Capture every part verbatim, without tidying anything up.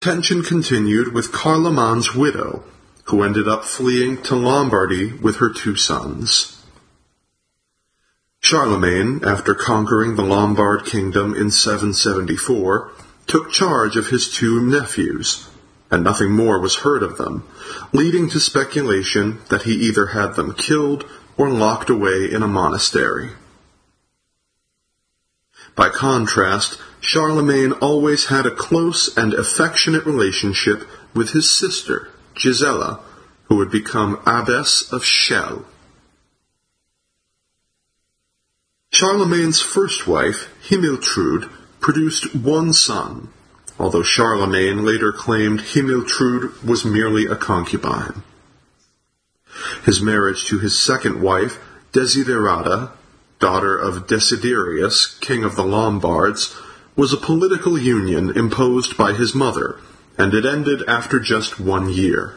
Tension continued with Carloman's widow, who ended up fleeing to Lombardy with her two sons. Charlemagne, after conquering the Lombard kingdom in seven seventy-four, took charge of his two nephews, and nothing more was heard of them, leading to speculation that he either had them killed or locked away in a monastery. By contrast, Charlemagne always had a close and affectionate relationship with his sister, Gisela, who would become abbess of Chelles. Charlemagne's first wife, Himiltrude, produced one son, although Charlemagne later claimed Himiltrude was merely a concubine. His marriage to his second wife, Desiderata, daughter of Desiderius, king of the Lombards, was a political union imposed by his mother, and it ended after just one year.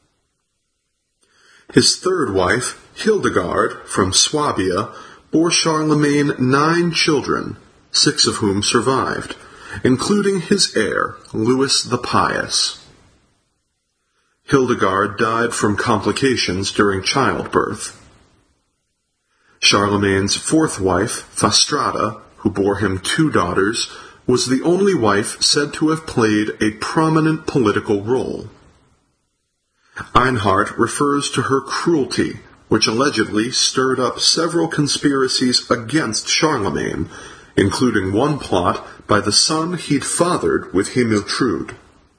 His third wife, Hildegard, from Swabia, bore Charlemagne nine children, six of whom survived, including his heir, Louis the Pious. Hildegard died from complications during childbirth. Charlemagne's fourth wife, Fastrada, who bore him two daughters, was the only wife said to have played a prominent political role. Einhard refers to her cruelty, which allegedly stirred up several conspiracies against Charlemagne, including one plot by the son he'd fathered with Himiltrude.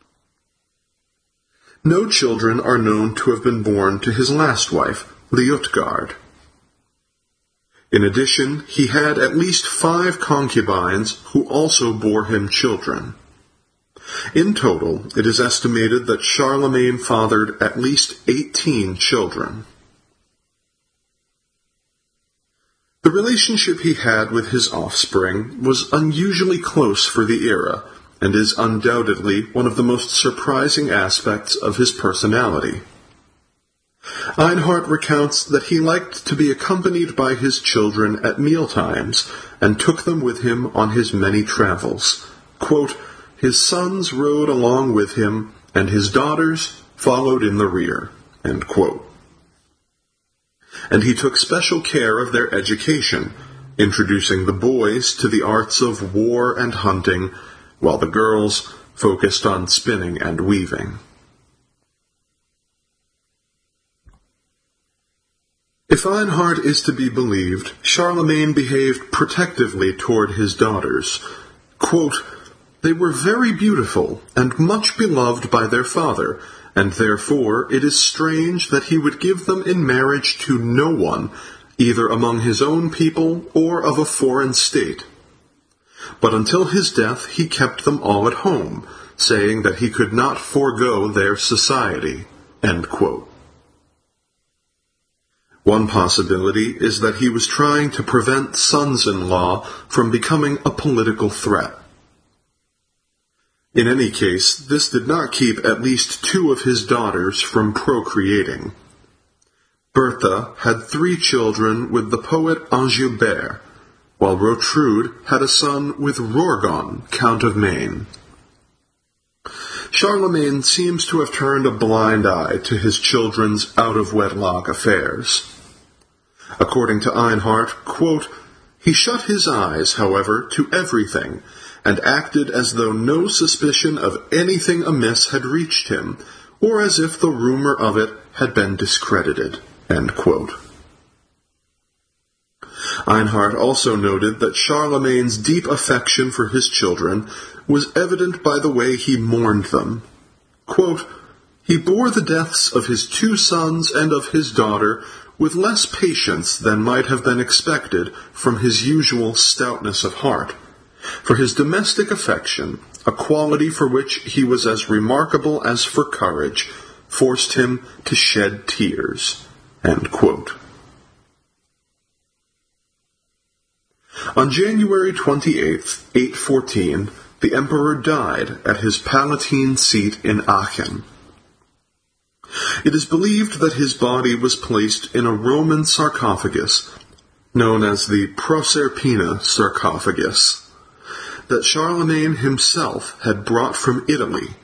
No children are known to have been born to his last wife, Liutgard. In addition, he had at least five concubines who also bore him children. In total, it is estimated that Charlemagne fathered at least eighteen children. The relationship he had with his offspring was unusually close for the era, and is undoubtedly one of the most surprising aspects of his personality. Einhard recounts that he liked to be accompanied by his children at mealtimes, and took them with him on his many travels. Quote, "His sons rode along with him, and his daughters followed in the rear." End quote. And he took special care of their education, introducing the boys to the arts of war and hunting, while the girls focused on spinning and weaving. If Einhard is to be believed, Charlemagne behaved protectively toward his daughters. Quote, "They were very beautiful and much beloved by their father, and therefore it is strange that he would give them in marriage to no one, either among his own people or of a foreign state. But until his death he kept them all at home, saying that he could not forego their society." End quote. One possibility is that he was trying to prevent sons-in-law from becoming a political threat. In any case, this did not keep at least two of his daughters from procreating. Bertha had three children with the poet Angilbert, while Rotrud had a son with Rorgon, Count of Maine. Charlemagne seems to have turned a blind eye to his children's out-of-wedlock affairs. According to Einhard, quote, "He shut his eyes, however, to everything, and acted as though no suspicion of anything amiss had reached him, or as if the rumor of it had been discredited." End quote. Einhard also noted that Charlemagne's deep affection for his children was evident by the way he mourned them. Quote, "He bore the deaths of his two sons and of his daughter with less patience than might have been expected from his usual stoutness of heart. For his domestic affection, a quality for which he was as remarkable as for courage, forced him to shed tears." End quote. On January twenty-eighth, eight fourteen, the emperor died at his Palatine seat in Aachen. It is believed that his body was placed in a Roman sarcophagus, known as the Proserpina sarcophagus, that Charlemagne himself had brought from Italy,